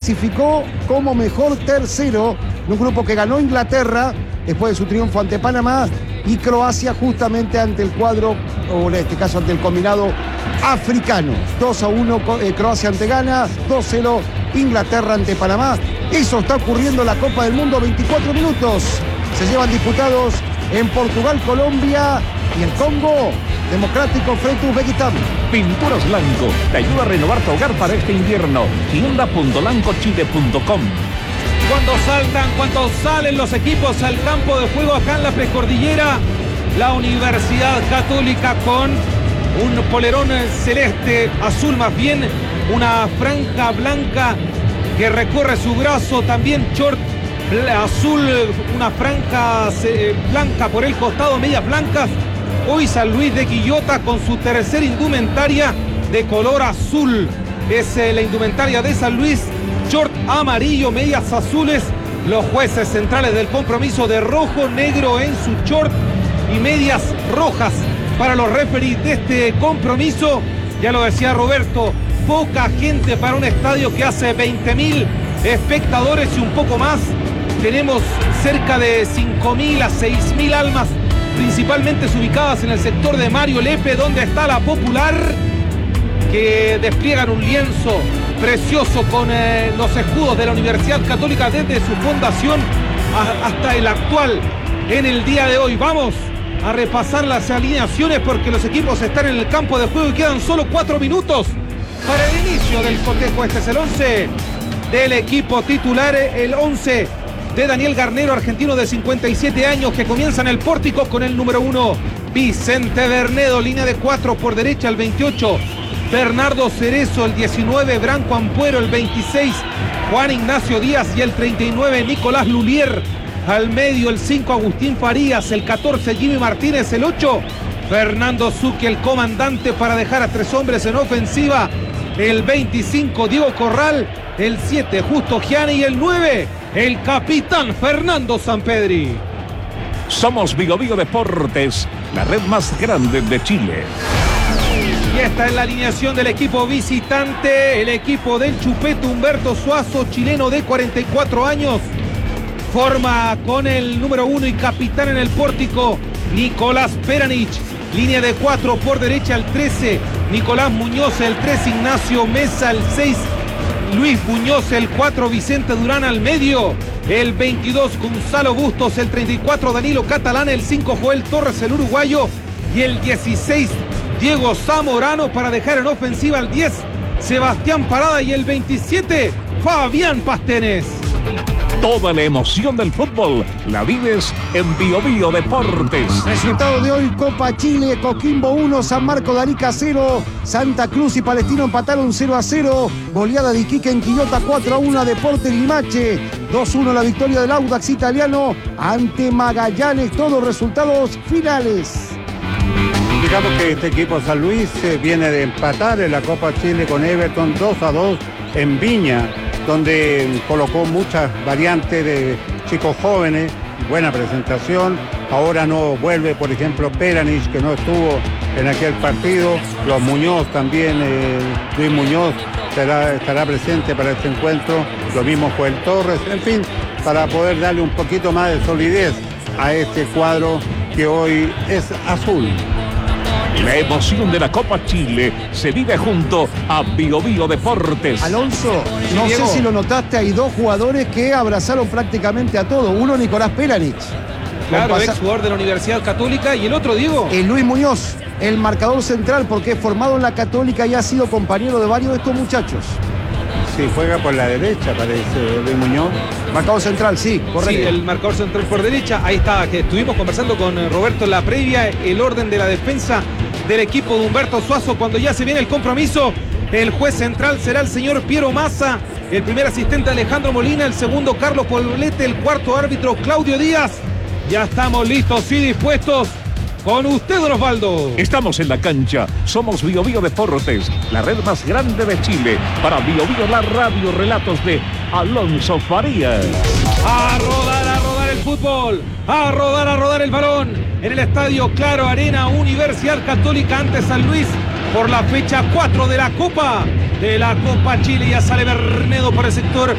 clasificó como mejor tercero en un grupo que ganó Inglaterra después de su triunfo ante Panamá y Croacia justamente ante el cuadro, o en este caso ante el combinado africano. 2-1 Croacia ante Ghana, 2-0 Inglaterra ante Panamá. Eso está ocurriendo en la Copa del Mundo. 24 minutos se llevan disputados en Portugal, Colombia y el Congo Democrático frente a Uzbekistán. Pinturas Blanco te ayuda a renovar tu hogar para este invierno. Tienda.lancochile.com. Cuando salen los equipos al campo de juego acá en la Precordillera, la Universidad Católica con un polerón celeste, azul más bien, una franja blanca que recorre su brazo, también short azul, una franja blanca por el costado, medias blancas. Hoy San Luis de Quillota con su tercera indumentaria de color azul. Es la indumentaria de San Luis, short amarillo, medias azules. Los jueces centrales del compromiso de rojo, negro en su short y medias rojas para los referees de este compromiso. Ya lo decía Roberto, poca gente para un estadio que hace 20.000 espectadores y un poco más. Tenemos cerca de 5.000 a 6.000 almas, principalmente ubicadas en el sector de Mario Lepe, donde está la Popular, que despliegan un lienzo precioso con los escudos de la Universidad Católica desde su fundación hasta el actual en el día de hoy. Vamos a repasar las alineaciones porque los equipos están en el campo de juego y quedan solo 4 minutos para el inicio del cotejo. Este es el 11 del equipo titular, el 11 de Daniel Garnero, argentino de 57 años, que comienza en el pórtico con el número 1, Vicente Bernedo, línea de 4 por derecha, el 28, Bernardo Cerezo, el 19, Branco Ampuero, el 26, Juan Ignacio Díaz y el 39, Nicolás Lulier. Al medio, el 5, Agustín Farías, el 14, Jimmy Martínez, el 8, Fernando Zucchi, el comandante para dejar a 3 hombres en ofensiva, el 25, Diego Corral, el 7, Justo Gianni y el 9, el capitán Fernando Sampedri. Somos Vigo Deportes, la red más grande de Chile. Y esta es la alineación del equipo visitante, el equipo del Chupete Humberto Suazo, chileno de 44 años. Forma con el número 1 y capitán en el pórtico, Nicolás Peranich. Línea de 4 por derecha, el 13, Nicolás Muñoz, el 3, Ignacio Mesa, el 6, Luis Muñoz, el 4, Vicente Durán al medio, el 22, Gonzalo Bustos, el 34, Danilo Catalán, el 5, Joel Torres, el uruguayo, y el 16, Diego Zamorano para dejar en ofensiva al 10, Sebastián Parada, y el 27, Fabián Pastenes. Toda la emoción del fútbol la vives en Bio Deportes. Resultado de hoy: Copa Chile, Coquimbo 1, San Marco de Arica 0, Santa Cruz y Palestino empataron 0-0, goleada de Iquique en Quillota 4-1 a Deportes Limache, 2-1 la victoria del Audax italiano ante Magallanes. Todos resultados finales. Digamos que este equipo San Luis viene de empatar en la Copa Chile con Everton 2-2 en Viña, donde colocó muchas variantes de chicos jóvenes, buena presentación. Ahora no vuelve, por ejemplo, Peranich, que no estuvo en aquel partido. Los Muñoz también, Luis Muñoz estará presente para este encuentro. Lo mismo Joel Torres, en fin, para poder darle un poquito más de solidez a este cuadro que hoy es azul. La emoción de la Copa Chile se vive junto a Bio Deportes. Alonso, no sé si lo notaste, hay 2 jugadores que abrazaron prácticamente a todos. Uno, Nicolás Peranich. Claro, ex jugador de la Universidad Católica. Y el otro, Diego. Luis Muñoz, el marcador central, porque es formado en la Católica y ha sido compañero de varios de estos muchachos. Sí, juega por la derecha, parece, Luis Muñoz. Marcador central, sí, correcto. Sí, el marcador central por derecha. Ahí está, que estuvimos conversando con Roberto en la previa, el orden de la defensa del equipo de Humberto Suazo cuando ya se viene el compromiso. El juez central será el señor Piero Massa, el primer asistente Alejandro Molina, el segundo Carlos Poblete, el cuarto árbitro Claudio Díaz. Ya estamos listos y dispuestos. Con usted, Osvaldo. Estamos en la cancha. Somos Bio Deportes, la red más grande de Chile. Para Bio la radio, relatos de Alonso Farías. A rodar el fútbol. A rodar el balón. En el estadio Claro Arena, Universidad Católica ante San Luis por la fecha 4 de la Copa Chile. Ya sale Bernedo por el sector